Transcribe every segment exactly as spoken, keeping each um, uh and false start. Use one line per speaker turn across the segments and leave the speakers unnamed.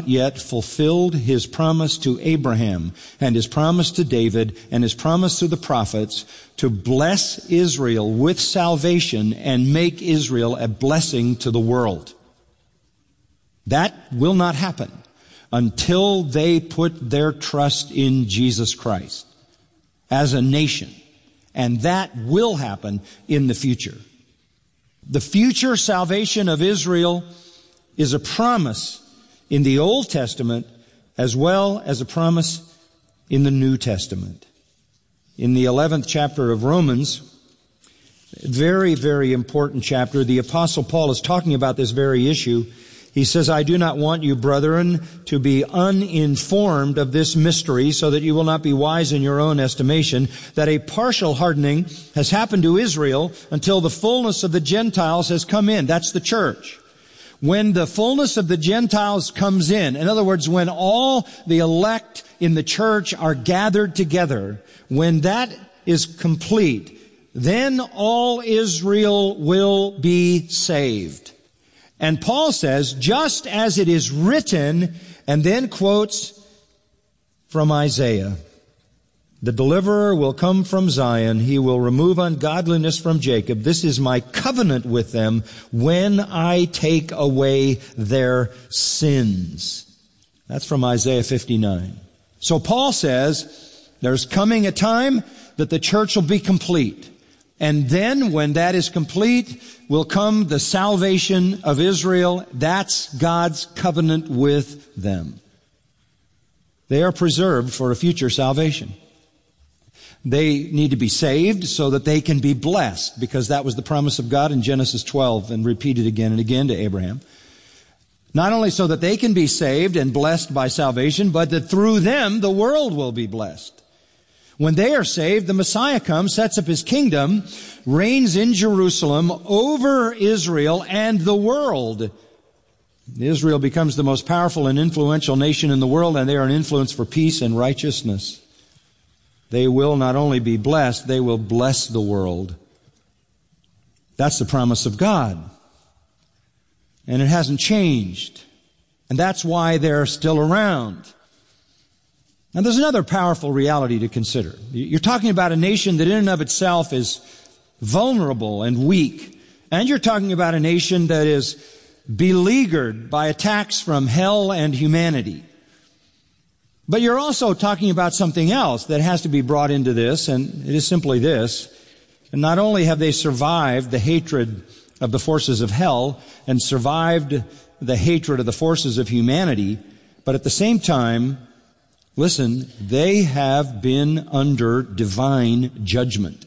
yet fulfilled his promise to Abraham and his promise to David and his promise to the prophets to bless Israel with salvation and make Israel a blessing to the world. That will not happen until they put their trust in Jesus Christ as a nation. And that will happen in the future. The future salvation of Israel is a promise in the Old Testament as well as a promise in the New Testament. In the eleventh chapter of Romans, very, very important chapter, the Apostle Paul is talking about this very issue. He says, I do not want you, brethren, to be uninformed of this mystery, so that you will not be wise in your own estimation, that a partial hardening has happened to Israel until the fullness of the Gentiles has come in. That's the church. When the fullness of the Gentiles comes in, in other words, when all the elect in the church are gathered together, when that is complete, then all Israel will be saved. And Paul says, just as it is written, and then quotes from Isaiah, the deliverer will come from Zion. He will remove ungodliness from Jacob. This is my covenant with them when I take away their sins. That's from Isaiah fifty-nine. So Paul says, there's coming a time that the church will be complete. And then when that is complete, will come the salvation of Israel. That's God's covenant with them. They are preserved for a future salvation. They need to be saved so that they can be blessed, because that was the promise of God in Genesis twelve and repeated again and again to Abraham. Not only so that they can be saved and blessed by salvation, but that through them the world will be blessed. When they are saved, the Messiah comes, sets up his kingdom, reigns in Jerusalem over Israel and the world. Israel becomes the most powerful and influential nation in the world, and they are an influence for peace and righteousness. They will not only be blessed, they will bless the world. That's the promise of God. And it hasn't changed. And that's why they're still around. Now, there's another powerful reality to consider. You're talking about a nation that in and of itself is vulnerable and weak. And you're talking about a nation that is beleaguered by attacks from hell and humanity. But you're also talking about something else that has to be brought into this, and it is simply this. And not only have they survived the hatred of the forces of hell and survived the hatred of the forces of humanity, but at the same time, listen, they have been under divine judgment.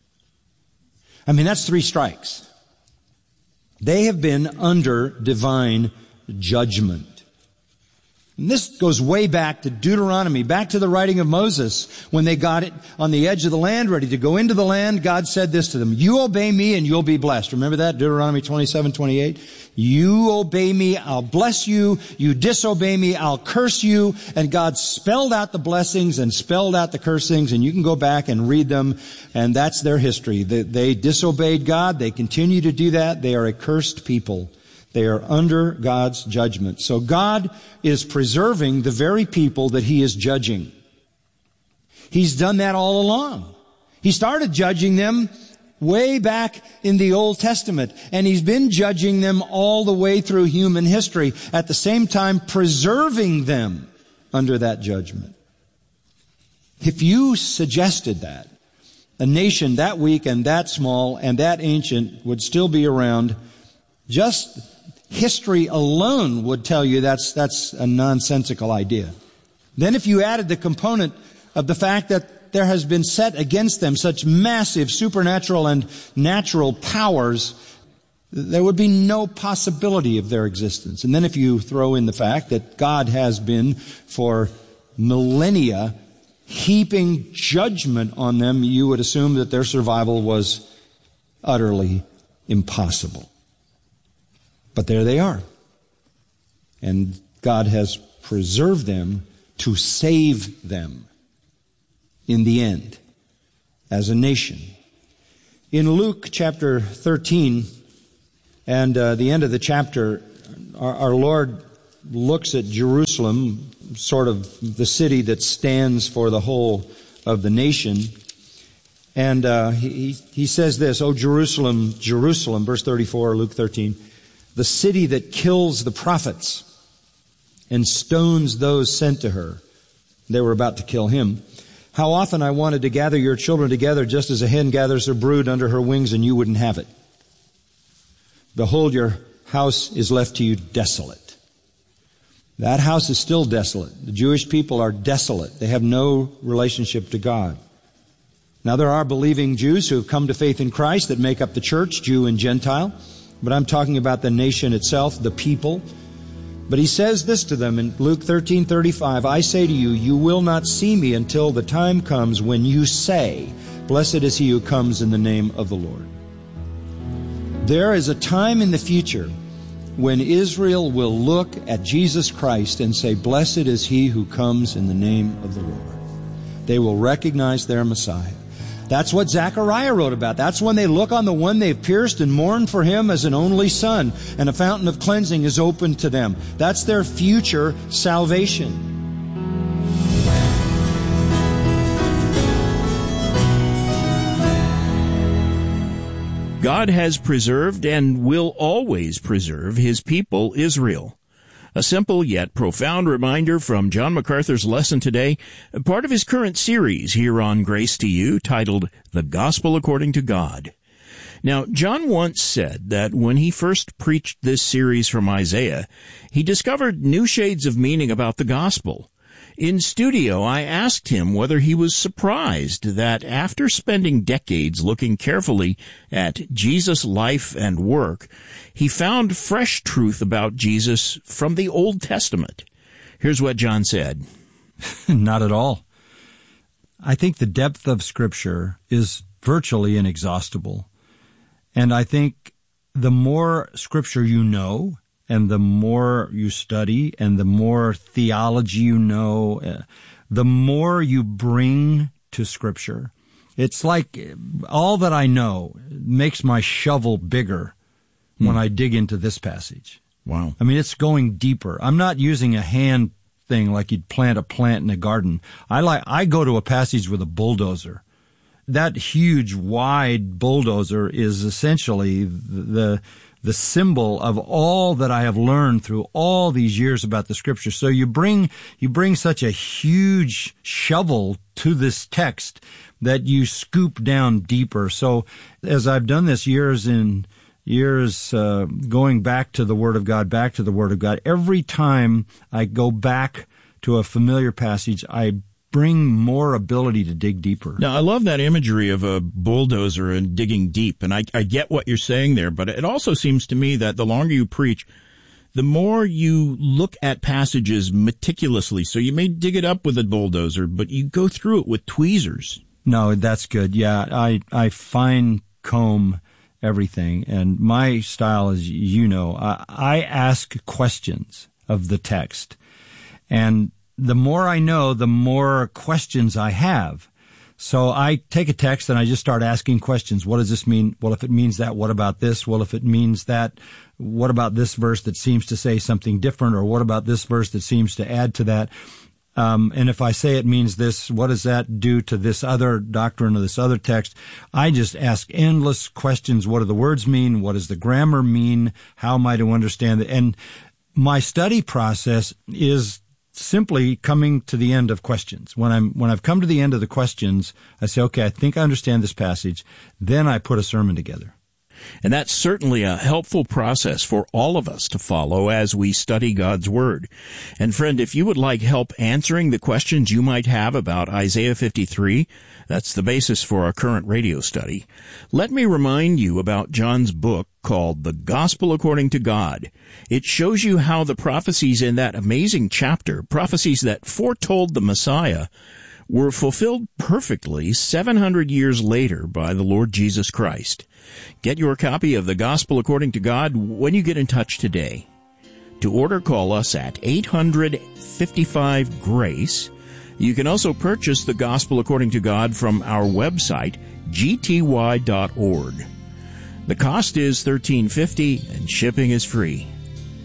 I mean, that's three strikes. They have been under divine judgment. And this goes way back to Deuteronomy, back to the writing of Moses. When they got it on the edge of the land, ready to go into the land, God said this to them, you obey me and you'll be blessed. Remember that? Deuteronomy twenty-seven twenty-eight. You obey me, I'll bless you. You disobey me, I'll curse you. And God spelled out the blessings and spelled out the cursings, and you can go back and read them, and that's their history. They, they disobeyed God. They continue to do that. They are a cursed people. They are under God's judgment. So God is preserving the very people that He is judging. He's done that all along. He started judging them way back in the Old Testament, and He's been judging them all the way through human history, at the same time preserving them under that judgment. If you suggested that a nation that weak and that small and that ancient would still be around, just history alone would tell you that's that's a nonsensical idea. Then if you added the component of the fact that there has been set against them such massive supernatural and natural powers, there would be no possibility of their existence. And then if you throw in the fact that God has been for millennia heaping judgment on them, you would assume that their survival was utterly impossible. But there they are. And God has preserved them to save them in the end as a nation. In Luke chapter thirteen and uh, the end of the chapter, our, our Lord looks at Jerusalem, sort of the city that stands for the whole of the nation. And uh, he, he says this, "O Jerusalem, Jerusalem," verse thirty-four, Luke thirteen, "the city that kills the prophets and stones those sent to her." They were about to kill him. "How often I wanted to gather your children together just as a hen gathers her brood under her wings, and you wouldn't have it. Behold, your house is left to you desolate." That house is still desolate. The Jewish people are desolate. They have no relationship to God. Now, there are believing Jews who have come to faith in Christ that make up the church, Jew and Gentile. But I'm talking about the nation itself, the people. But he says this to them in Luke thirteen thirty-five, "I say to you, you will not see me until the time comes when you say, 'Blessed is he who comes in the name of the Lord.'" There is a time in the future when Israel will look at Jesus Christ and say, "Blessed is he who comes in the name of the Lord." They will recognize their Messiah. That's what Zechariah wrote about. That's when they look on the one they've pierced and mourn for him as an only son, and a fountain of cleansing is opened to them. That's their future salvation.
God has preserved and will always preserve his people, Israel. A simple yet profound reminder from John MacArthur's lesson today, part of his current series here on Grace to You, titled The Gospel According to God. Now, John once said that when he first preached this series from Isaiah, he discovered new shades of meaning about the gospel. In studio, I asked him whether he was surprised that after spending decades looking carefully at Jesus' life and work, he found fresh truth about Jesus from the Old Testament. Here's what John said.
Not at all. I think the depth of Scripture is virtually inexhaustible. And I think the more Scripture you know, and the more you study, and the more theology you know, uh, the more you bring to Scripture. It's like all that I know makes my shovel bigger hmm. when I dig into this passage.
Wow.
I mean, it's going deeper. I'm not using a hand thing like you'd plant a plant in a garden. I like I go to a passage with a bulldozer. That huge, wide bulldozer is essentially the the symbol of all that I have learned through all these years about the Scripture. So you bring you bring such a huge shovel to this text that you scoop down deeper. So as I've done this years in years uh, going back to the Word of God, back to the Word of God, every time I go back to a familiar passage, I bring more ability to dig deeper.
Now, I love that imagery of a bulldozer and digging deep, and I, I get what you're saying there, but it also seems to me that the longer you preach, the more you look at passages meticulously. So you may dig it up with a bulldozer, but you go through it with tweezers.
No, that's good. Yeah, I, I fine comb everything, and my style is, you know, I, I ask questions of the text, and the more I know, the more questions I have. So I take a text and I just start asking questions. What does this mean? Well, if it means that, what about this? Well, if it means that, what about this verse that seems to say something different? Or what about this verse that seems to add to that? Um, and if I say it means this, what does that do to this other doctrine or this other text? I just ask endless questions. What do the words mean? What does the grammar mean? How am I to understand it? And my study process is simply coming to the end of questions. When I'm, when I've come to the end of the questions, I say, okay, I think I understand this passage. Then I put a sermon together.
And that's certainly a helpful process for all of us to follow as we study God's Word. And friend, if you would like help answering the questions you might have about Isaiah fifty-three, that's the basis for our current radio study, let me remind you about John's book called The Gospel According to God. It shows you how the prophecies in that amazing chapter, prophecies that foretold the Messiah, were fulfilled perfectly seven hundred years later by the Lord Jesus Christ. Get your copy of The Gospel According to God when you get in touch today. To order, call us at eight hundred, fifty-five, GRACE. You can also purchase The Gospel According to God from our website, g t y dot org. The cost is thirteen fifty and shipping is free.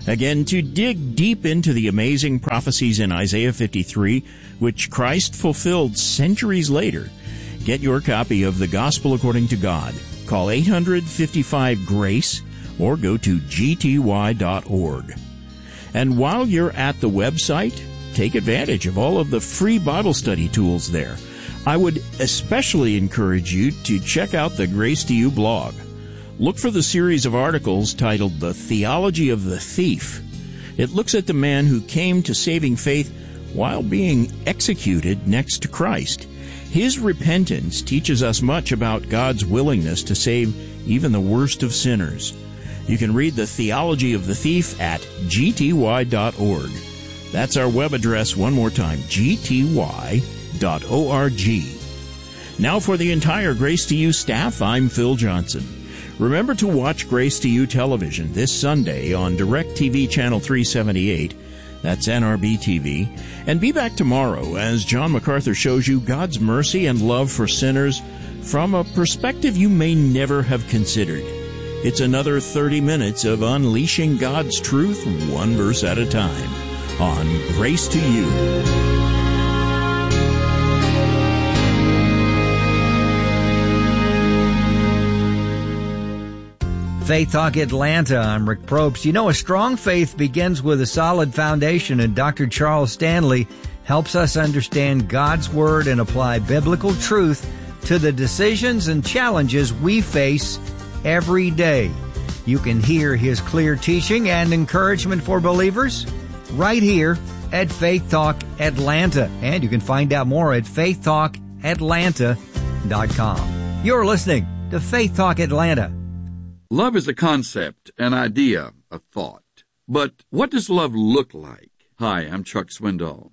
Again, to dig deep into the amazing prophecies in Isaiah fifty-three, which Christ fulfilled centuries later, get your copy of the Gospel According to God. Call eight hundred, fifty-five, GRACE or go to g t y dot org. And while you're at the website, take advantage of all of the free Bible study tools there. I would especially encourage you to check out the Grace to You blog. Look for the series of articles titled The Theology of the Thief. It looks at the man who came to saving faith while being executed next to Christ. His repentance teaches us much about God's willingness to save even the worst of sinners. You can read The Theology of the Thief at g t y dot org. That's our web address one more time, g t y dot org. Now for the entire Grace to You staff, I'm Phil Johnson. Remember to watch Grace to You television this Sunday on DirecTV Channel three seventy-eight. That's N R B T V. And be back tomorrow as John MacArthur shows you God's mercy and love for sinners from a perspective you may never have considered. It's another thirty minutes of unleashing God's truth one verse at a time on Grace to You.
Faith Talk Atlanta, I'm Rick Probst. You know, a strong faith begins with a solid foundation, and Doctor Charles Stanley helps us understand God's Word and apply biblical truth to the decisions and challenges we face every day. You can hear his clear teaching and encouragement for believers right here at Faith Talk Atlanta. And you can find out more at faith talk atlanta dot com. You're listening to Faith Talk Atlanta.
Love is a concept, an idea, a thought. But what does love look like? Hi, I'm Chuck Swindoll.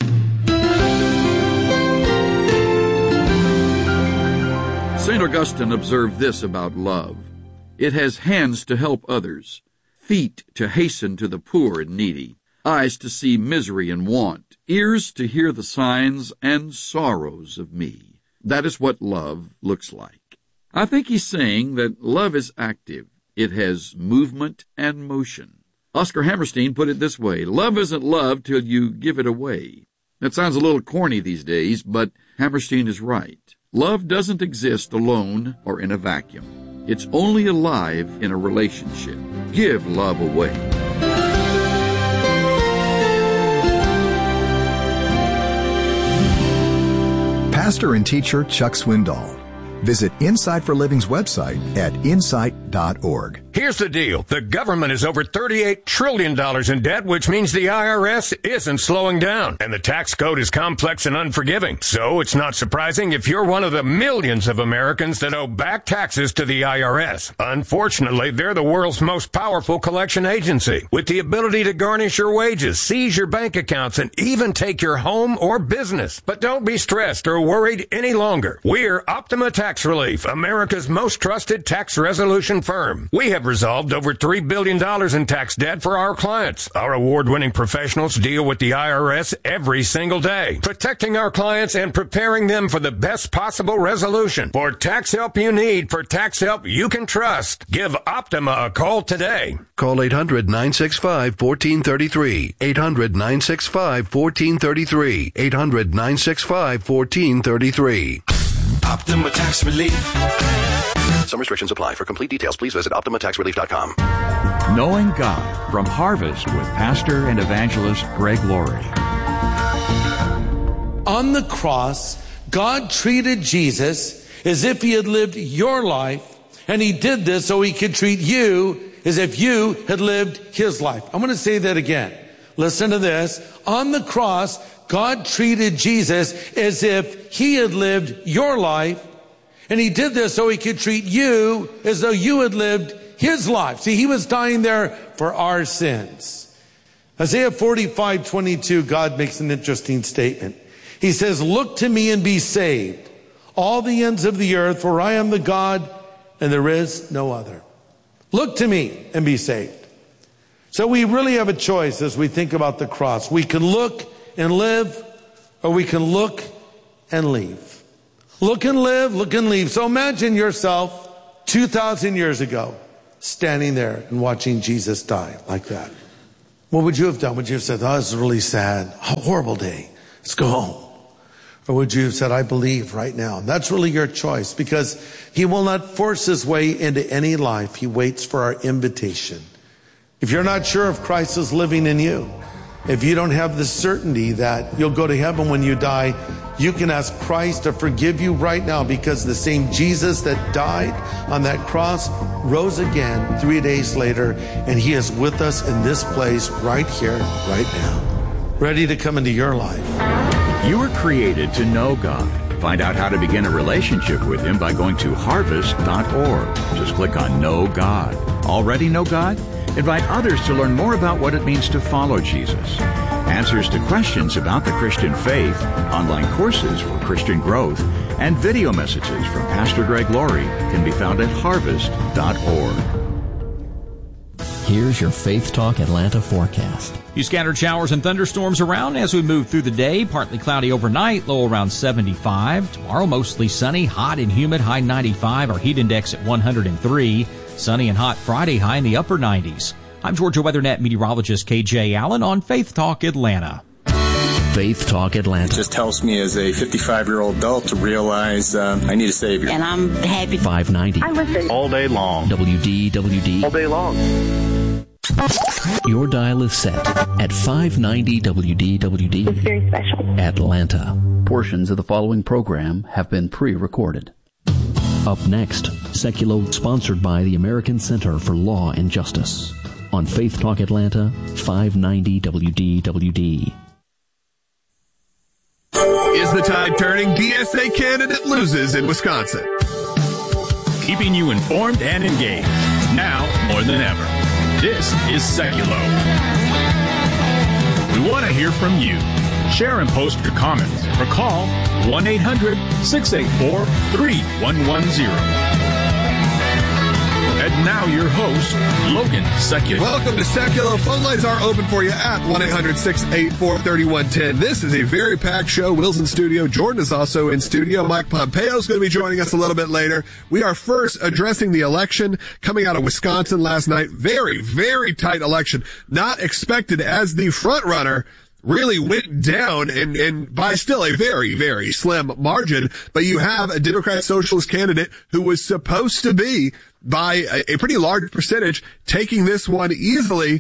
Saint Augustine observed this about love. It has hands to help others, feet to hasten to the poor and needy, eyes to see misery and want, ears to hear the signs and sorrows of me. That is what love looks like. I think he's saying that love is active. It has movement and motion. Oscar Hammerstein put it this way: love isn't love till you give it away. That sounds a little corny these days, but Hammerstein is right. Love doesn't exist alone or in a vacuum. It's only alive in a relationship. Give love away.
Pastor and teacher Chuck Swindoll. Visit Insight for Living's website at insight dot org.
Here's the deal. The government is over thirty-eight trillion dollars in debt, which means the I R S isn't slowing down. And the tax code is complex and unforgiving. So it's not surprising if you're one of the millions of Americans that owe back taxes to the I R S. Unfortunately, they're the world's most powerful collection agency, with the ability to garnish your wages, seize your bank accounts, and even take your home or business. But don't be stressed or worried any longer. We're Optima Tax Relief, America's most trusted tax resolution firm. We have resolved over three billion dollars in tax debt for our clients. Our award-winning professionals deal with the I R S every single day, protecting our clients and preparing them for the best possible resolution. For tax help you need, for tax help you can trust, give Optima a call today.
Call eight hundred, nine six five, one four three three. eight hundred, nine six five, one four three three. eight hundred, nine six five, one four three three.
Optima Tax Relief.
Some restrictions apply. For complete details, please visit optima tax relief dot com.
Knowing God from Harvest with Pastor and Evangelist Greg Laurie.
On the cross, God treated Jesus as if he had lived your life, and he did this so he could treat you as if you had lived his life. I'm going to say that again. Listen to this. On the cross, God treated Jesus as if he had lived your life, and he did this so he could treat you as though you had lived his life. See, he was dying there for our sins. Isaiah forty-five twenty-two, God makes an interesting statement. He says, "Look to me and be saved, all the ends of the earth, for I am the God and there is no other." Look to me and be saved. So we really have a choice as we think about the cross. We can look and live, or we can look and leave. Look and live, look and leave. So imagine yourself two thousand years ago, standing there and watching Jesus die like that. what would you have done? Would you have said, oh, this is really sad, a horrible day, let's go home? Or would you have said, I believe right now? And that's really your choice, because he will not force his way into any life. He waits for our invitation. If you're not sure if Christ is living in you, if you don't have the certainty that you'll go to heaven when you die, you can ask Christ to forgive you right now, because the same Jesus that died on that cross rose again three days later, and he is with us in this place right here, right now, ready to come into your life.
You were created to know God. Find out how to begin a relationship with him by going to harvest dot org. Just click on Know God. Already know God? Invite others to learn more about what it means to follow Jesus. Answers to questions about the Christian faith, online courses for Christian growth, and video messages from Pastor Greg Laurie can be found at harvest dot org.
Here's your Faith Talk Atlanta forecast.
Few scattered showers and thunderstorms around as we move through the day. Partly cloudy overnight, low around seventy-five. Tomorrow, mostly sunny, hot and humid, high ninety-five. Our heat index at one hundred three. Sunny and hot Friday, high in the upper nineties. I'm Georgia WeatherNet meteorologist K J Allen on Faith Talk Atlanta.
Faith Talk Atlanta.
It just helps me as a fifty-five-year-old adult to realize uh, I need a Savior.
And I'm happy.
five ninety.
I listen all day long.
W D W D.
All day long.
Your dial is set at five ninety W D W D.
It's very special.
Atlanta.
Portions of the following program have been pre-recorded.
Up next, Seculo, sponsored by the American Center for Law and Justice. On Faith Talk Atlanta, five ninety W D W D.
Is the tide turning? D S A candidate loses in Wisconsin.
Keeping you informed and engaged, now more than ever. This is Seculo. We want to hear from you. Share and post your comments or call one eight hundred six eight four three one one zero. And now your host, Logan Seculo.
Welcome to Seculo. Phone lines are open for you at one eight hundred six eight four three one one zero. This is a very packed show. Will's in studio. Jordan is also in studio. Mike Pompeo is going to be joining us a little bit later. We are first addressing the election coming out of Wisconsin last night. Very, very tight election. Not expected as the front runner really went down and, and by still a very, very slim margin. But you have a Democrat socialist candidate who was supposed to be by a, a pretty large percentage taking this one easily.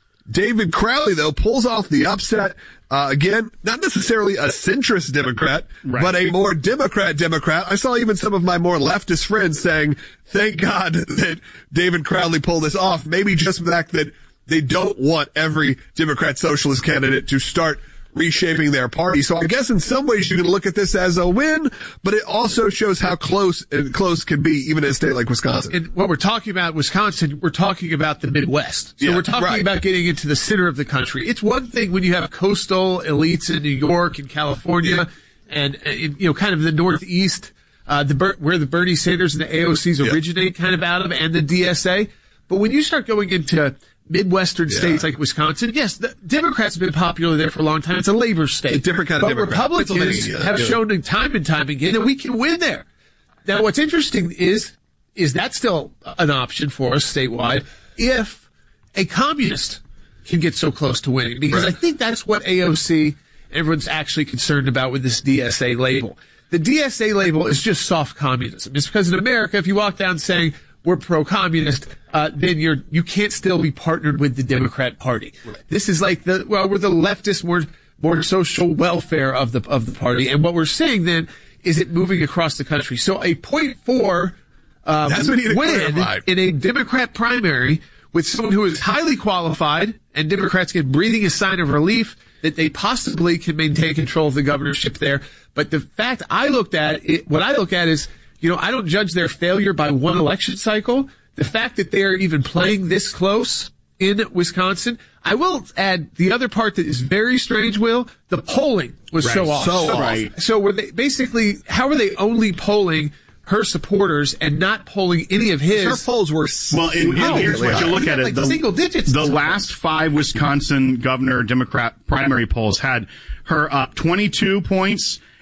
David Crowley, though, pulls off the upset. Uh, again, not necessarily a centrist Democrat, right, but a more Democrat Democrat. I saw even some of my more leftist friends saying, thank God that David Crowley pulled this off. Maybe just the fact that they don't want every Democrat socialist candidate to start reshaping their party. So I guess in some ways you can look at this as a win, but it also shows how close and close can be even in a state like Wisconsin.
And what we're talking about, Wisconsin, we're talking about the Midwest. So yeah, we're talking right. about getting into the center of the country. It's one thing when you have coastal elites in New York and California and, and you know, kind of the Northeast, uh, the where the Bernie Sanders and the A O Cs yeah. originate kind of out of, and the D S A. But when you start going into Midwestern yeah. states like Wisconsin, yes, the Democrats have been popular there for a long time. It's a labor state.
It's a different kind of
but
Democrat.
Republicans have yeah. shown time and time again that we can win there. Now, what's interesting is, is that still an option for us statewide if a communist can get so close to winning? Because right. I think that's what A O C, everyone's actually concerned about with this D S A label. The D S A label is just soft communism. It's because in America, if you walk down saying, we're pro-communist, uh, then you're, you can't still be partnered with the Democrat Party. Right. This is like the, well, we're the leftist, more, more social welfare of the, of the party. And what we're seeing then is it moving across the country. So a point four, um,
That's what you
win in a Democrat primary with someone who is highly qualified, and Democrats get breathing a sign of relief that they possibly can maintain control of the governorship there. But the fact I looked at, it, what I look at is, you know, I don't judge their failure by one election cycle. The fact that they are even playing this close in Wisconsin. I will add the other part that is very strange, Will. The polling was
right.
so off.
So,
so
right.
off. So were they basically, how are they only polling her supporters and not polling any of his?
Her polls were
well. And, and here's what you look at it:
like
the
single digits.
The last five Wisconsin governor Democrat primary polls had her up twenty-two points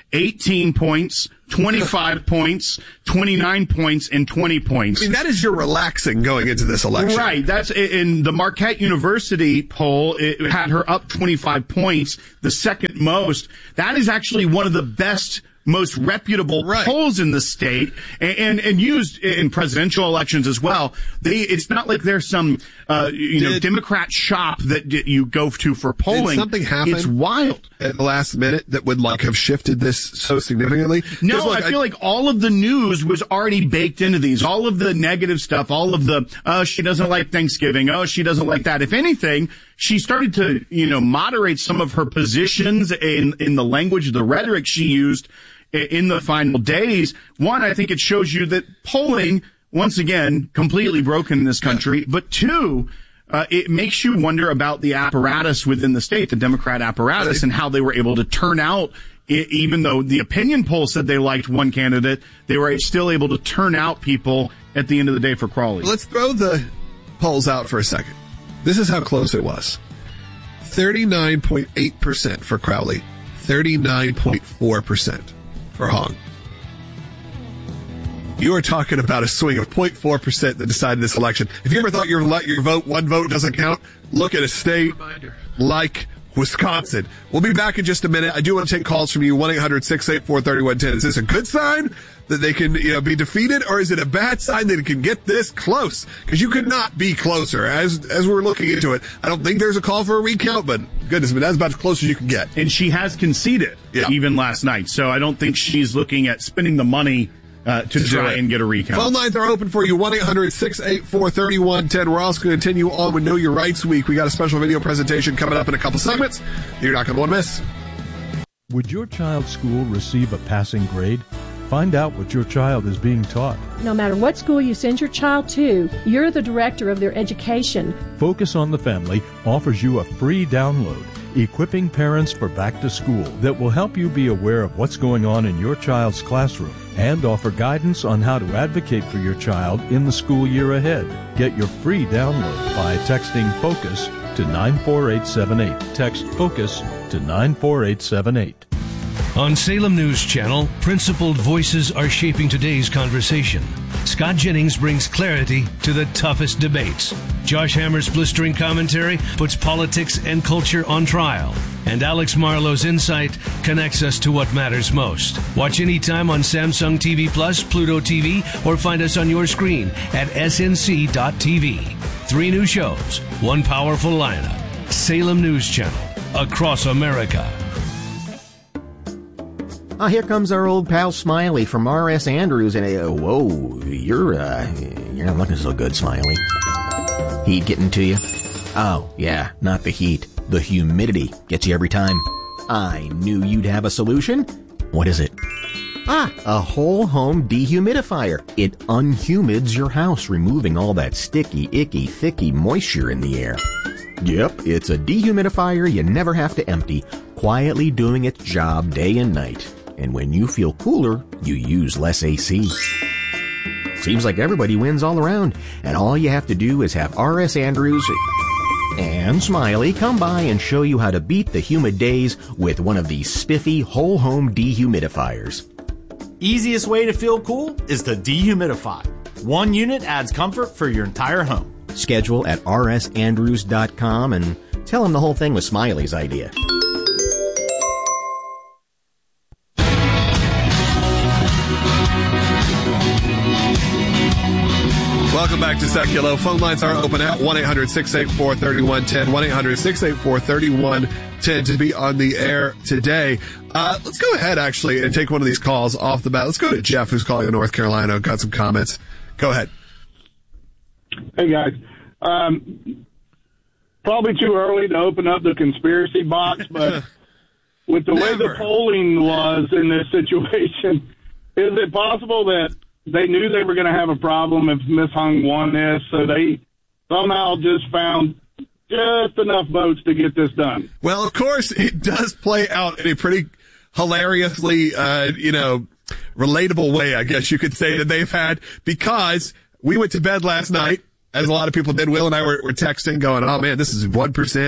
eighteen points, twenty-five points, twenty-nine points, and twenty points.
I mean, that is your relaxing going into this election.
Right. That's in the Marquette University poll. It had her up twenty-five points, the second most. That is actually one of the best, most reputable right. polls in the state, and, and and used in presidential elections as well. They, it's not like there's some uh, you did, know Democrat shop that d- you go to for polling.
Did something happen?
It's wild
at the last minute that would like have shifted this so significantly.
No,
look,
I feel I, like all of the news was already baked into these. All of the negative stuff, all of the oh she doesn't like Thanksgiving, oh she doesn't like that. If anything, she started to you know moderate some of her positions in in the language, the rhetoric she used in the final days. One, I think it shows you that polling, once again, completely broken in this country. But two, uh, it makes you wonder about the apparatus within the state, the Democrat apparatus, and how they were able to turn out, even though the opinion poll said they liked one candidate, they were still able to turn out people at the end of the day for Crowley.
Let's throw the polls out for a second. This is how close it was. thirty-nine point eight percent for Crowley, thirty-nine point four percent. For Hong. You are talking about a swing of zero point four percent that decided this election. If you ever thought your your vote, one vote doesn't count, look at a state like Wisconsin. We'll be back in just a minute. I do want to take calls from you, one eight hundred six eight four three one one zero. Is this a good sign that they can you know, be defeated, or is it a bad sign that it can get this close? Because you could not be closer. As as we're looking into it, I don't think there's a call for a recount, but goodness, but that's about as close as you can get.
And she has conceded yeah. even last night, so I don't think she's looking at spending the money uh, to, to try and get a recount.
Phone lines are open for you, one eight hundred six eight four three one one zero. We're also going to continue on with Know Your Rights Week. We got a special video presentation coming up in a couple segments. You're not going to want to miss.
Would your child's school receive a passing grade? Find out what your child is being taught.
No matter what school you send your child to, you're the director of their education.
Focus on the Family offers you a free download, Equipping Parents for Back to School, that will help you be aware of what's going on in your child's classroom and offer guidance on how to advocate for your child in the school year ahead. Get your free download by texting FOCUS to nine four eight seven eight. Text FOCUS to nine four eight seven eight.
On Salem News Channel, principled voices are shaping today's conversation. Scott Jennings brings clarity to the toughest debates. Josh Hammer's blistering commentary puts politics and culture on trial. And Alex Marlowe's insight connects us to what matters most. Watch anytime on Samsung T V Plus, Pluto T V, or find us on your screen at S N C dot T V. Three new shows, one powerful lineup. Salem News Channel, across America.
Ah, here comes our old pal Smiley from R S Andrews, and uh, whoa, you're uh, you're not looking so good, Smiley. Heat getting to you? Oh, yeah, not the heat. The humidity gets you every time. I knew you'd have a solution. What is it? Ah, a whole home dehumidifier. It unhumids your house, removing all that sticky, icky, thicky moisture in the air. Yep, it's a dehumidifier you never have to empty, quietly doing its job day and night. And when you feel cooler, you use less A C. Seems like everybody wins all around, and all you have to do is have R S Andrews and Smiley come by and show you how to beat the humid days with one of these spiffy whole home dehumidifiers.
Easiest way to feel cool is to dehumidify. One unit adds comfort for your entire home.
Schedule at r s andrews dot com and tell him the whole thing was Smiley's idea.
Welcome back to Seculo. Phone lines are open at one eight hundred six eight four three one one zero, one eight hundred six eight four three one one zero to be on the air today. Uh, let's go ahead, actually, and take one of these calls off the bat. Let's go to Jeff, who's calling in North Carolina. Got some comments. Go ahead.
Hey, guys. Um, probably too early to open up the conspiracy box, but with the way the polling was in this situation, is it possible that they knew they were going to have a problem if Miss Hung won this, so they somehow just found just enough votes to get this done?
Well, of course, it does play out in a pretty hilariously, uh, you know, relatable way, I guess you could say, that they've had, because we went to bed last night, as a lot of people did. Will and I were, were texting going, oh man, this is one percent.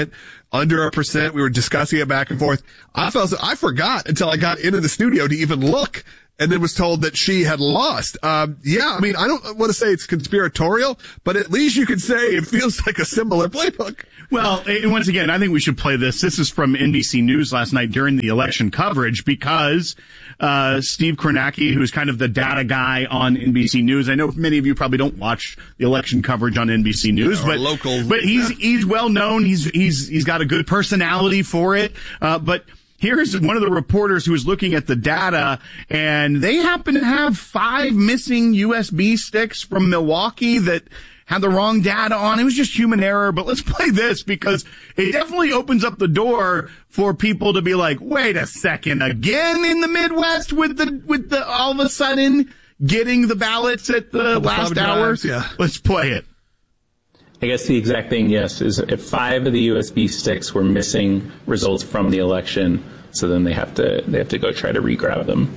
under a percent. We were discussing it back and forth. I felt I forgot until I got into the studio to even look, and then was told that she had lost. Um, yeah, I mean, I don't want to say it's conspiratorial, but at least you could say it feels like a similar playbook.
Well, and once again, I think we should play this. This is from N B C News last night during the election coverage because uh Steve Kornacki, who's kind of the data guy on N B C News. I know many of you probably don't watch the election coverage on N B C News,
yeah,
but
local,
but he's he's well known. He's he's he's got a good personality for it. Uh but here's one of the reporters who was looking at the data, and they happen to have five missing U S B sticks from Milwaukee that had the wrong data on. It was just human error, but let's play this because it definitely opens up the door for people to be like, wait a second, again in the Midwest with the, with the, all of a sudden getting the ballots at the last hour.
Yeah.
Let's play it.
I guess the exact thing, yes, is if five of the U S B sticks were missing results from the election, so then they have to, they have to go try to re-grab them.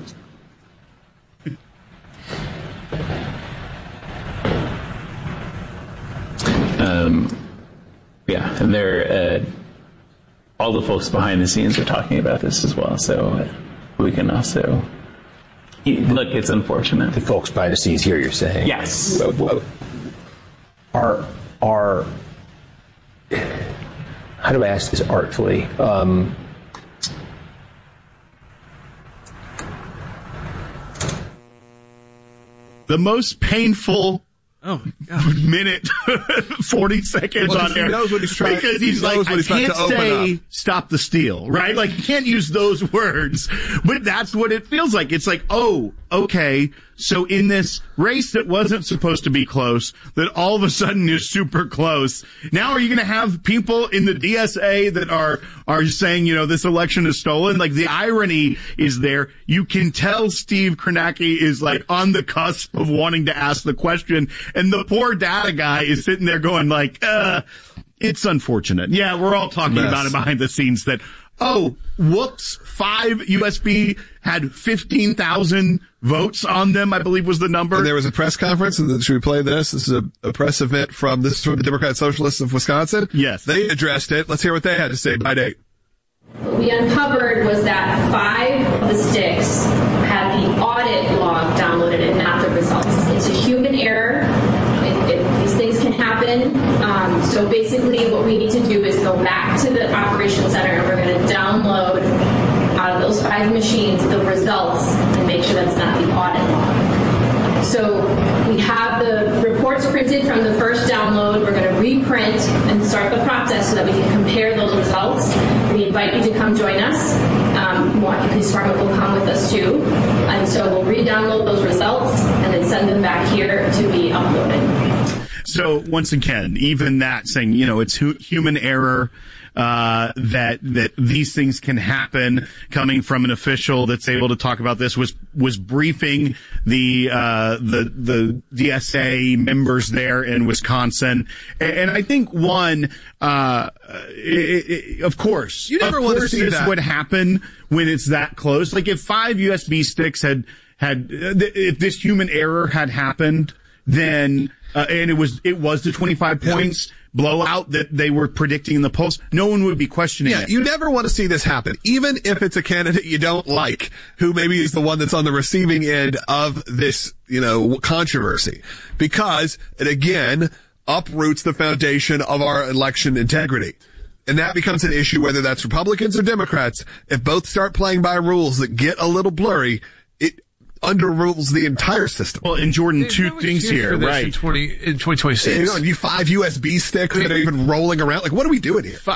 Um, yeah, and they're, uh, all the folks behind the scenes are talking about this as well, so we can also, look, it's unfortunate.
The folks behind the scenes here, you're saying?
Yes.
Are, are, how do I ask this artfully? Um,
the most painful
Oh, God.
minute, forty seconds
well,
on
he
there.
knows what he's trying,
because he's
he
like, I
he's
can't say stop the steal, right? Like, you can't use those words, but that's what it feels like. It's like, oh, okay, so in this race that wasn't supposed to be close, that all of a sudden is super close, now are you going to have people in the D S A that are, are saying, you know, this election is stolen? Like, the irony is there. You can tell Steve Kornacki is like on the cusp of wanting to ask the question, and the poor data guy is sitting there going like, uh, it's unfortunate. Yeah, we're all talking about it behind the scenes that, oh, whoops, five U S B had fifteen thousand votes on them, I believe was the number.
And there was a press conference, and should we play this? This is a, a press event from, this is from the Democrat Socialists of Wisconsin.
Yes.
They addressed it. Let's hear what they had to say by date.
What we uncovered was that five of the sticks had the audit log downloaded and not the results. It's a human error. It, it, these things can happen. Um, so basically what we need to do is go back to the operations center, and we're going to download out of those five machines the results and make sure that's not the audit log. So we have the reports printed from the first download. We're going to reprint and start the process so that we can compare those results. We invite you to come join us. Um, Milwaukee Police Department will come with us too. And so we'll re-download those results and then send them back here to be uploaded.
So once again, even that saying, you know, it's hu- human error, uh, that, that these things can happen, coming from an official that's able to talk about this, was, was briefing the, uh, the, the D S A members there in Wisconsin. And, and I think one, uh, it, it, of course,
you never
of
want
course
to see
this
that.
would happen when it's that close. Like if five U S B sticks had, had, if this human error had happened, then, uh, and it was, it was the twenty-five points blowout that they were predicting in the polls, no one would be questioning
yeah,
it.
You never want to see this happen, even if it's a candidate you don't like, who maybe is the one that's on the receiving end of this, you know, controversy, because it again uproots the foundation of our election integrity. And that becomes an issue whether that's Republicans or Democrats. If both start playing by rules that get a little blurry, it underrules the entire system.
Well, and Jordan, two things here, right?
In, twenty, in twenty twenty-six.
You know, you five U S B sticks that are even rolling around. Like, what are we doing here?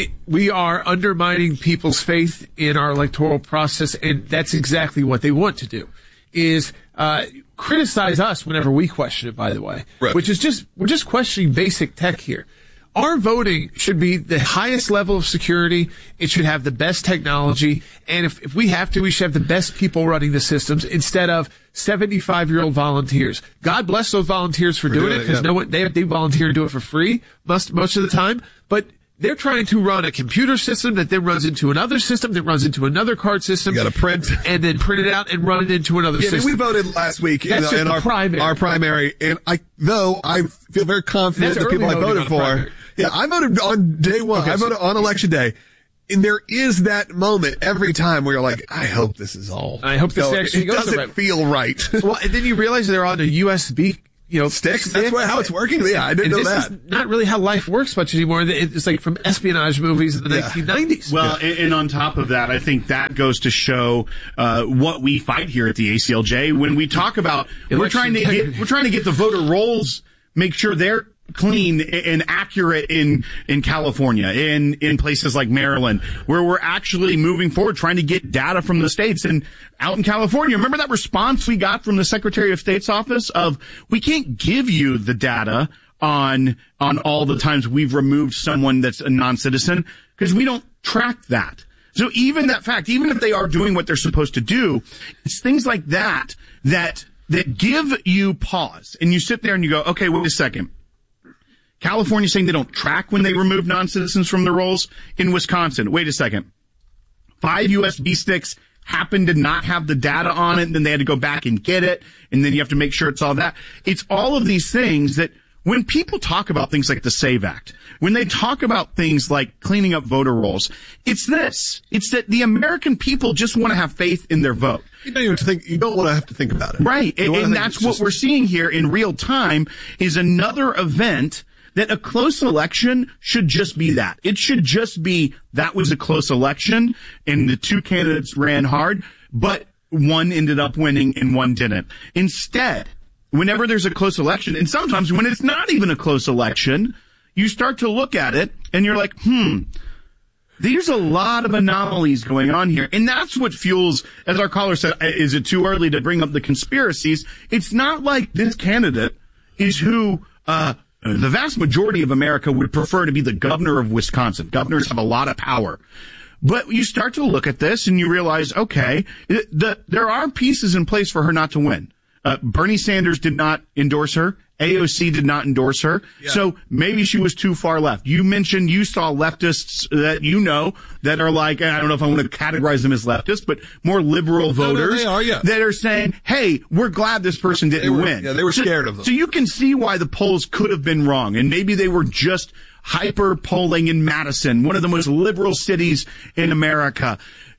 We are undermining people's faith in our electoral process, and that's exactly what they want to do, is uh, criticize us whenever we question it, by the way.
Right.
Which is just, we're just questioning basic tech here. Our voting should be the highest level of security. It should have the best technology. And if, if we have to, we should have the best people running the systems instead of seventy-five-year-old volunteers. God bless those volunteers for, for doing, doing it, because yeah. no one, they, they volunteer to do it for free most, most of the time. But they're trying to run a computer system that then runs into another system that runs into another card system.
You got to print.
And then print it out and run it into another
yeah,
system.
I mean, we voted last week
That's
in, in our
primary.
our primary. And I, though I feel very confident the people I voted for. Yeah, I voted on day one.
Okay,
I
so-
voted on election day. And there is that moment every time where you're like, I hope this is all.
I hope this
going.
actually
it
goes
doesn't
right.
feel right.
Well, and then you realize they're on a U S B, you know,
Sticks?
stick.
That's what, how it's working? Yeah, I didn't
and
know
this
that.
is not really how life works much anymore. It's like from espionage movies in the
Yeah.
nineteen nineties.
Well, and, and on top of that, I think that goes to show uh, what we fight here at the A C L J when we talk about we're
Election
trying to get
integrity.
we're trying to get the voter rolls, make sure they're clean and accurate in in California, in in places like Maryland, where we're actually moving forward, trying to get data from the states. And out in California, remember that response we got from the Secretary of State's office of, we can't give you the data on on all the times we've removed someone that's a non-citizen because we don't track that. So even that fact, even if they are doing what they're supposed to do, it's things like that that that give you pause. And you sit there and you go, okay, wait a second. California saying they don't track when they remove non-citizens from the rolls. In Wisconsin, wait a second. Five U S B sticks happened to not have the data on it, and then they had to go back and get it, and then you have to make sure it's all that. It's all of these things that when people talk about things like the SAVE Act, when they talk about things like cleaning up voter rolls, it's this. It's that the American people just want to have faith in their vote.
You don't even think, you don't want to have to think about it.
Right.
You
And,
wanna
and
think
that's
it's
what
just-
we're seeing here in real time is another event that a close election should just be that. It should just be that was a close election and the two candidates ran hard, but one ended up winning and one didn't. Instead, whenever there's a close election, and sometimes when it's not even a close election, you start to look at it and you're like, hmm, there's a lot of anomalies going on here. And that's what fuels, as our caller said, is it too early to bring up the conspiracies? It's not like this candidate is who, uh, the vast majority of America would prefer to be the governor of Wisconsin. Governors have a lot of power. But you start to look at this and you realize, okay, the, there are pieces in place for her not to win. Uh, Bernie Sanders did not endorse her. A O C did not endorse her.
Yeah.
So maybe she was too far left. You mentioned you saw leftists that you know that are like, I don't know if I want to categorize them as leftists, but more liberal
No, no,
voters
they are, yeah.
that are saying, hey, we're glad this person didn't
They were-
win.
yeah, they were
So-
scared of them.
So you can see why the polls could have been wrong. And maybe they were just hyper polling in Madison, one of the most liberal cities in America.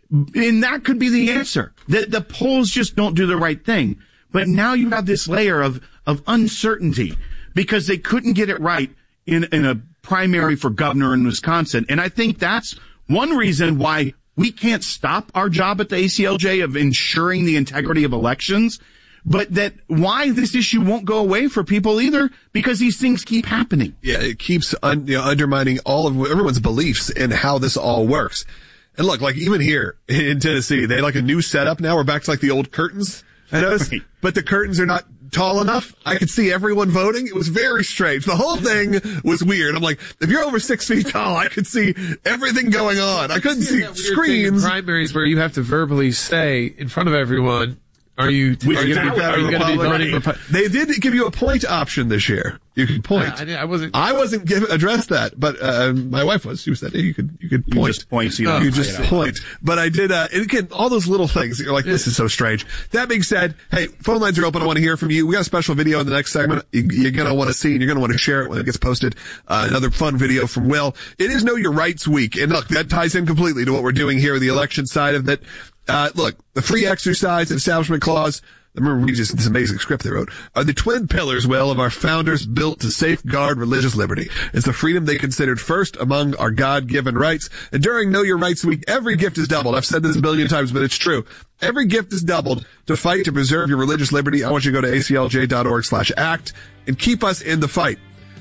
And that could be the answer. That the polls just don't do the right thing. But now you have this layer of, of uncertainty because they couldn't get it right in, in a primary for governor in Wisconsin. And I think that's one reason why we can't stop our job at the A C L J of ensuring the integrity of elections, but that why this issue won't go away for people either, because these things keep happening.
Yeah, it keeps un, you know, undermining all of everyone's beliefs in how this all works. And look, like even here in Tennessee, they had like a new setup now. We're back to like the old curtains. I noticed,
Right.
but the curtains are not tall enough. I could see everyone voting. It was very strange. The whole thing was weird. I'm like, if you're over six feet tall, I could see everything going on. I couldn't see
That weird thing in
screens.
primaries where you have to verbally say in front of everyone, are you,
Which
are you
is
going to be,
how
are you gonna be voting?
Republican.
Repu-
They did give you a point option this year. You could point.
I, I, didn't- I wasn't.
I wasn't given addressed that, but uh, my wife was. She was that you could you could
You
point.
just point, so you don't
you
have to
just
say it out
point. But I did. Uh, and again, all those little things that you're like, this is so strange. That being said, hey, phone lines are open. I want to hear from you. We got a special video in the next segment. You, you're gonna want to see, and you're gonna want to share it when it gets posted. Uh, another fun video from Will. It is Know Your Rights Week, and look, that ties in completely to what we're doing here, the election side of that. Uh, look, the free exercise, Establishment Clause. I remember reading this amazing script they wrote, are the twin pillars, Will, of our founders built to safeguard religious liberty. It's the freedom they considered first among our God-given rights. And during Know Your Rights Week, every gift is doubled. I've said this a billion times, but it's true. Every gift is doubled to fight to preserve your religious liberty. I want you to go to A C L J dot org slash act and keep us in the fight.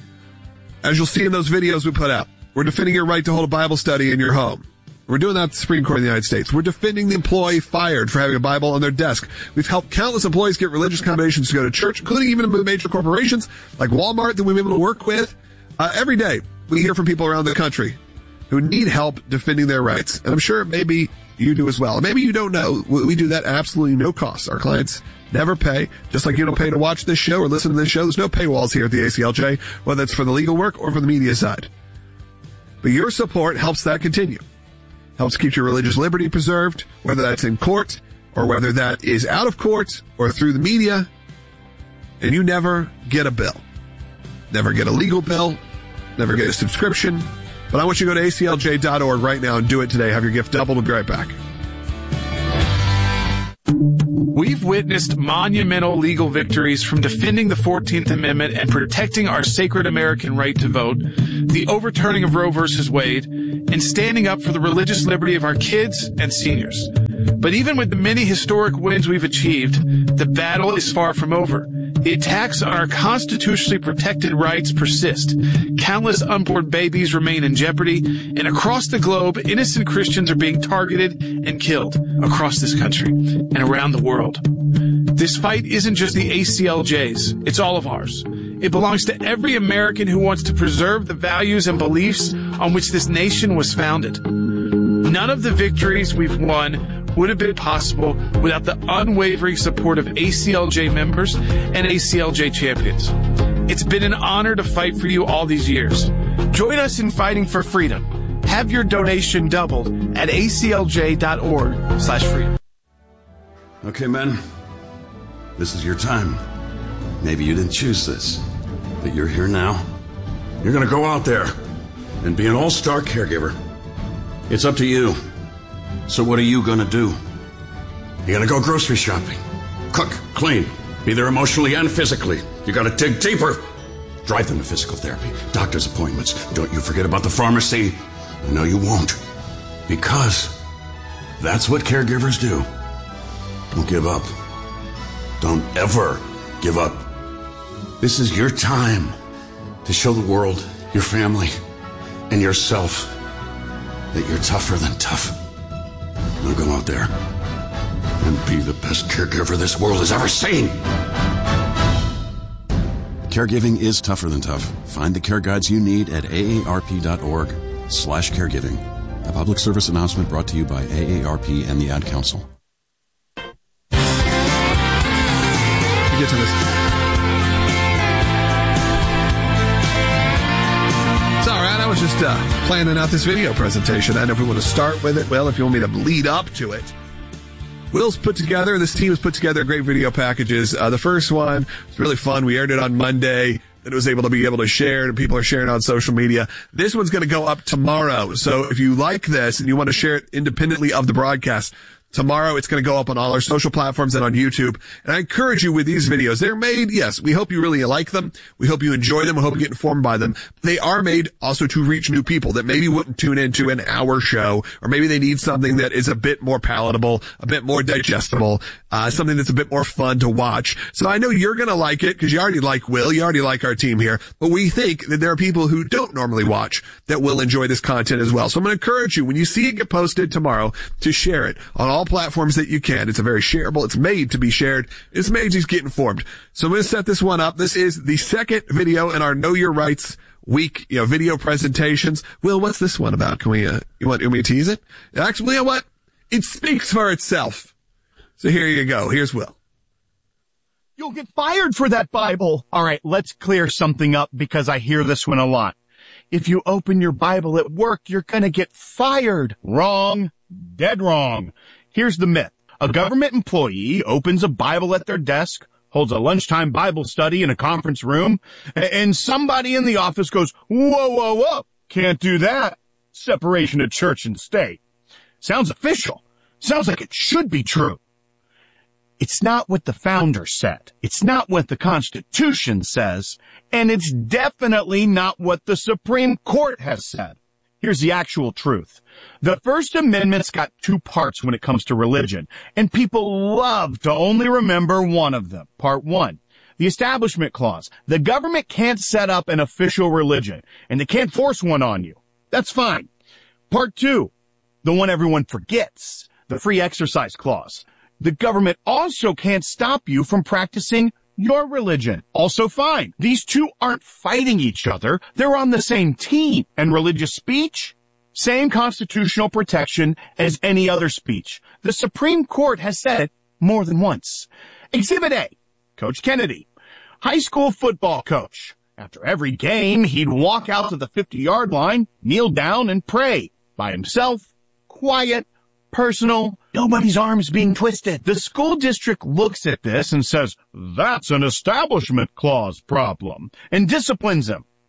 As you'll see in those videos we put out, we're defending your right to hold a Bible study in your home. We're doing that at the Supreme Court of the United States. We're defending the employee fired for having a Bible on their desk. We've helped countless employees get religious accommodations to go to church, including even major corporations like Walmart that we've been able to work with. Uh, every day, we hear from people around the country who need help defending their rights. And I'm sure maybe you do as well. And maybe you don't know. We do that at absolutely no cost. Our clients never pay. Just like you don't pay to watch this show or listen to this show, there's no paywalls here at the A C L J, whether it's for the legal work or for the media side. But your support helps that continue. Helps keep your religious liberty preserved, whether that's in court or whether that is out of court or through the media. And you never get a bill. Never get a legal bill. never get a subscription. But I want you to go to A C L J dot org right now and do it today. Have your gift doubled. We'll be right back.
We've witnessed monumental legal victories from defending the fourteenth Amendment and protecting our sacred American right to vote, the overturning of Roe versus Wade, and standing up for the religious liberty of our kids and seniors. But even with the many historic wins we've achieved, the battle is far from over. The attacks on our constitutionally protected rights persist. Countless unborn babies remain in jeopardy, and across the globe, innocent Christians are being targeted and killed across this country and around the world. This fight isn't just the A C L J's, it's all of ours. It belongs to every American who wants to preserve the values and beliefs on which this nation was founded. None of the victories we've won would have been possible without the unwavering support of A C L J members and A C L J champions. It's been an honor to fight for you all these years. Join us in fighting for freedom. Have your donation doubled at A C L J dot org slash freedom.
Okay, men, this is your time. Maybe you didn't choose this, but you're here now. You're going to go out there and be an all-star caregiver. It's up to you. So what are you going to do? You're going to go grocery shopping, cook, clean, be there emotionally and physically. You got to dig deeper. Drive them to physical therapy, doctor's appointments. Don't you forget about the pharmacy. I know you won't, because that's what caregivers do. Don't give up. Don't ever give up. This is your time to show the world, your family, and yourself that you're tougher than tough. Now go out there and be the best caregiver this world has ever seen. Caregiving is tougher than tough. Find the care guides you need at A A R P dot org slash caregiving. A public service announcement brought to you by A A R P and the Ad Council.
Get to this. It's all right. I was just uh, planning out this video presentation. I don't know if we want to start with it. Well, if you want me to lead up to it. Will's put together, this team has put together great video packages. Uh, the first one was really fun. We aired it on Monday. That it was able to be able to share, and people are sharing on social media. This one's going to go up tomorrow. So if you like this and you want to share it independently of the broadcast, tomorrow it's going to go up on all our social platforms and on YouTube. And I encourage you with these videos. They're made, yes, we hope you really like them. We hope you enjoy them. We hope you get informed by them. They are made also to reach new people that maybe wouldn't tune into an hour show, or maybe they need something that is a bit more palatable, a bit more digestible, uh, something that's a bit more fun to watch. So I know you're going to like it because you already like Will. You already like our team here. But we think that there are people who don't normally watch that will enjoy this content as well. So I'm going to encourage you, when you see it get posted tomorrow, to share it on all platforms that you can. It's a very shareable. It's made to be shared. It's made to just get informed. So I'm going to set this one up. This is the second video in our Know Your Rights week, you know, video presentations. Will, what's this one about? Can we, uh, you want, you want me to tease it? Actually, you know what? It speaks for itself. So here you go. Here's Will.
You'll get fired for that Bible. All right, let's clear something up because I hear this one a lot. If you open your Bible at work, you're going to get fired. Wrong. Dead wrong. Here's the myth. A government employee opens a Bible at their desk, holds a lunchtime Bible study in a conference room, and somebody in the office goes, whoa, whoa, whoa, can't do that. Separation of church and state. Sounds official. Sounds like it should be true. It's not what the founder said. It's not what the Constitution says. And it's definitely not what the Supreme Court has said. Here's the actual truth. The First Amendment's got two parts when it comes to religion, and people love to only remember one of them. Part one, the Establishment Clause. The government can't set up an official religion, and they can't force one on you. That's fine. Part two, the one everyone forgets, the Free Exercise Clause. The government also can't stop you from practicing your religion. Also fine. These two aren't fighting each other. They're on the same team. And religious speech? Same constitutional protection as any other speech. The Supreme Court has said it more than once. Exhibit A, Coach Kennedy, high school football coach. After every game, he'd walk out to the fifty-yard line, kneel down, and pray. By himself, quiet, personal, nobody's arms being twisted. The school district looks at this and says, that's an Establishment Clause problem, and disciplines him.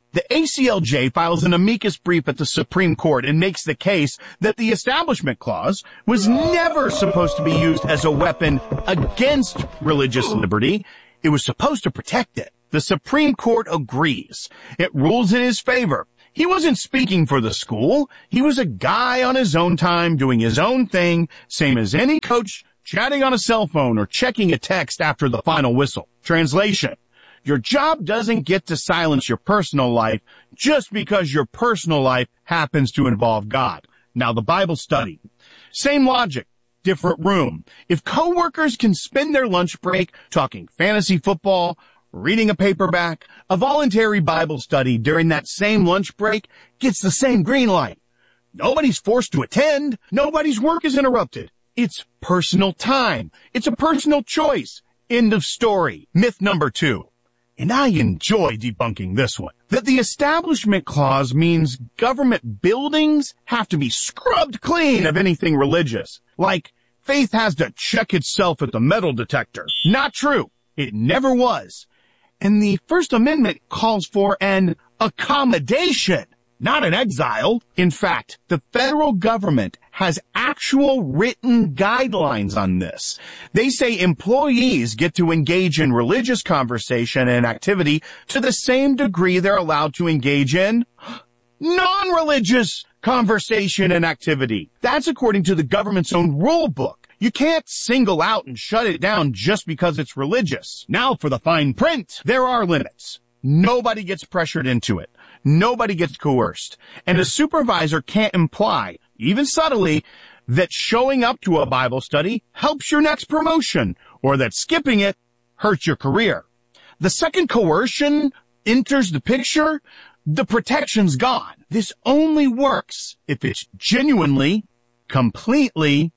The A C L J files an amicus brief at the Supreme Court and makes the case that the Establishment Clause was never supposed to be used as a weapon against religious liberty. It was supposed to protect it. The Supreme Court agrees. It rules in his favor. He wasn't speaking for the school. He was a guy on his own time doing his own thing, same as any coach chatting on a cell phone or checking a text after the final whistle. Translation: your job doesn't get to silence your personal life just because your personal life happens to involve God. Now, the Bible study. Same logic, different room. If coworkers can spend their lunch break talking fantasy football, reading a paperback, a voluntary Bible study during that same lunch break gets the same green light. Nobody's forced to attend. Nobody's work is interrupted. It's personal time. It's a personal choice. End of story. Myth number two. And I enjoy debunking this one, that the Establishment Clause means government buildings have to be scrubbed clean of anything religious. Like, faith has to check itself at the metal detector. Not true. It never was. And the First Amendment calls for an accommodation, not an exile. In fact, the federal government has actual written guidelines on this. They say employees get to engage in religious conversation and activity to the same degree they're allowed to engage in non-religious conversation and activity. That's according to the government's own rule book. You can't single out and shut it down just because it's religious. Now for the fine print. There are limits. Nobody gets pressured into it. Nobody gets coerced. And a supervisor can't imply, even subtly, that showing up to a Bible study helps your next promotion, or that skipping it hurts your career. The second coercion enters the picture, the protection's gone. This only works if it's genuinely, completely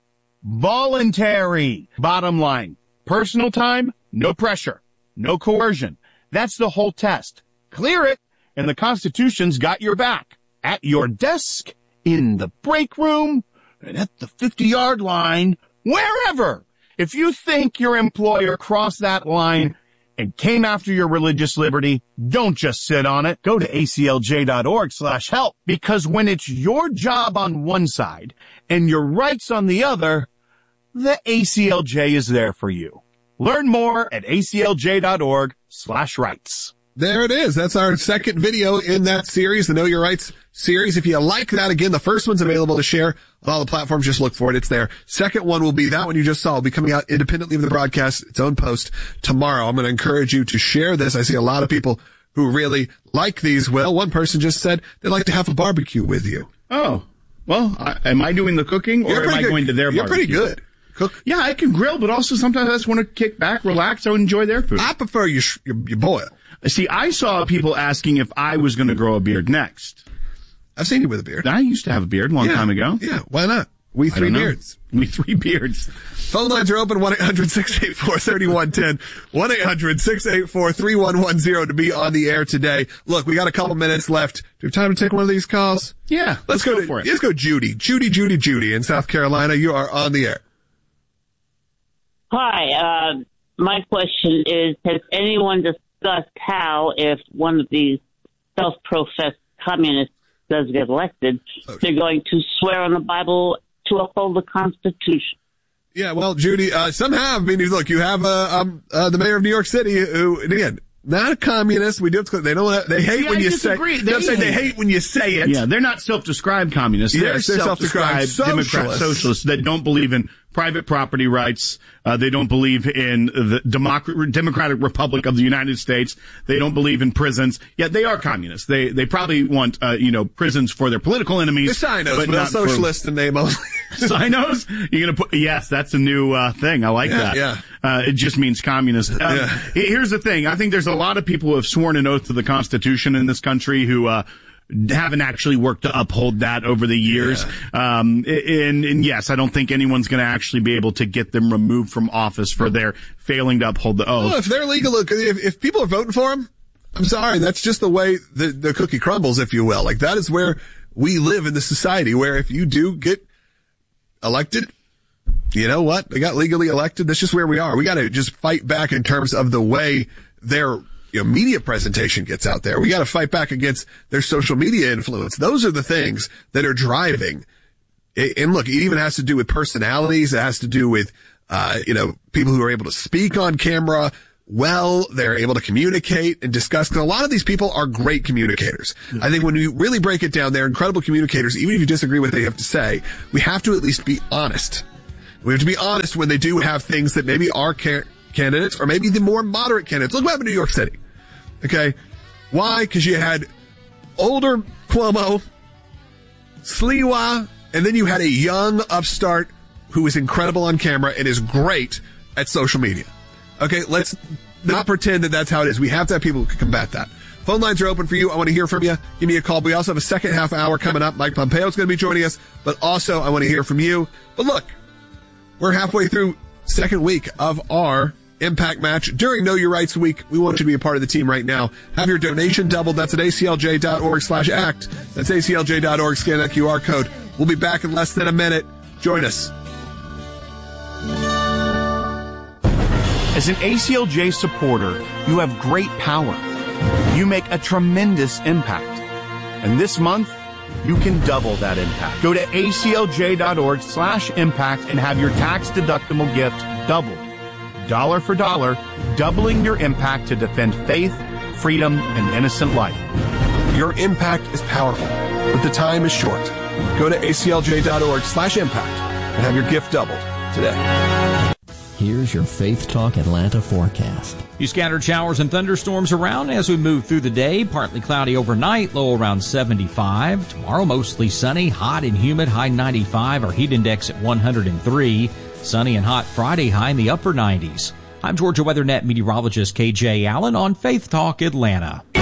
voluntary. Bottom line, personal time, no pressure, no coercion. That's the whole test. Clear it, and the Constitution's got your back. At your desk, in the break room, and at the fifty-yard line, wherever. If you think your employer crossed that line and came after your religious liberty, don't just sit on it. Go to A C L J dot org slash help, because when it's your job on one side and your rights on the other, the A C L J is there for you. Learn more at A C L J dot org slash rights.
There it is. That's our second video in that series, the Know Your Rights series. If you like that, again, the first one's available to share on all the platforms. Just look for it. It's there. Second one will be that one you just saw will be coming out independently of the broadcast, its own post tomorrow. I'm going to encourage you to share this. I see a lot of people who really like these. Well, one person just said they'd like to have a barbecue with you.
Oh, well, I, am I doing the cooking, or am I
good.
going to their
You're
barbecue?
You're pretty good. Cook.
Yeah, I can grill, but also sometimes I just want to kick back, relax, or enjoy their food.
I prefer you, sh- you, you boil.
See, I saw people asking if I was going to grow a beard next.
I've seen you with a beard.
I used to have a beard a long
yeah.
time ago.
Yeah, why not? We three beards.
We three beards.
Phone lines are open, one eight hundred six eight four three one one zero, one eight hundred six eight four three one one zero to be on the air today. Look, we got a couple minutes left. Do we have time to take one of these calls?
Yeah,
let's, let's go,
go
to,
for it.
Let's go Judy. Judy, Judy, Judy in South Carolina. You are on the air.
Hi, uh, my question is, has anyone discussed how, if one of these self-professed communists does get elected, okay. they're going to swear on the Bible to uphold the Constitution?
Yeah, well, Judy, uh, some have. I mean, look, you have uh, um, uh, the mayor of New York City, who, and again, not a communist. We do. They don't. They hate
See,
when
I
you
disagree.
say.
They,
They, say they hate when you say it.
Yeah, they're not self-described communists. They're,
yes, they're
self-described,
self-described
Democrat
socialists.
socialists that don't believe in private property rights. Uh, they don't believe in the Democ- Democratic Republic of the United States. They don't believe in prisons. Yeah, they are communists. They they probably want uh, you know prisons for their political enemies.
They're sinos,
but
but
not
socialist in name only.
Sinos? You're gonna put? Yes, that's a new uh, thing. I like
yeah,
that.
Yeah.
Uh, it just means communist. Um,
yeah.
Here's the thing. I think there's a lot of people who have sworn an oath to the Constitution in this country who uh, haven't actually worked to uphold that over the years. Yeah. Um, and, and yes, I don't think anyone's going to actually be able to get them removed from office for their failing to uphold the oath.
Well, if they're legal, if, if people are voting for them, I'm sorry, that's just the way the, the cookie crumbles, if you will. Like, that is where we live in the society, where if you do get elected, you know what? They got legally elected. That's just where we are. We got to just fight back in terms of the way they're you know, media presentation gets out there. We got to fight back against their social media influence. Those are the things that are driving. And look, it even has to do with personalities. It has to do with, uh, you know, people who are able to speak on camera well. They're able to communicate and discuss. Because a lot of these people are great communicators. I think when you really break it down, they're incredible communicators. Even if you disagree with what they have to say, we have to at least be honest. We have to be honest when they do have things that maybe are ca- candidates or maybe the more moderate candidates. Look what happened in New York City. Okay. Why? Because you had older Cuomo, Sliwa, and then you had a young upstart who is incredible on camera and is great at social media. Okay, let's not pretend that that's how it is. We have to have people who can combat that. Phone lines are open for you. I want to hear from you. Give me a call. We also have a second half hour coming up. Mike Pompeo is going to be joining us, but also I want to hear from you. But look, we're halfway through second week of our Impact match. During Know Your Rights Week, we want you to be a part of the team right now. Have your donation doubled. That's at A C L J dot org slash act. That's A C L J dot org. Scan that Q R code. We'll be back in less than a minute. Join us.
As an A C L J supporter, you have great power. You make a tremendous impact. And this month, you can double that impact. Go to A C L J dot org slash impact and have your tax-deductible gift doubled. Dollar for dollar, doubling your impact to defend faith, freedom, and innocent life.
Your impact is powerful, but the time is short. Go to A C L J dot org slash impact and have your gift doubled today.
Here's your Faith Talk Atlanta forecast.
You scattered showers and thunderstorms around as we move through the day. Partly cloudy overnight, low around seventy-five. Tomorrow mostly sunny, hot and humid, high ninety-five. Our heat index at one hundred three. Sunny and hot Friday, high in the upper nineties. I'm Georgia WeatherNet meteorologist K J Allen on Faith Talk Atlanta.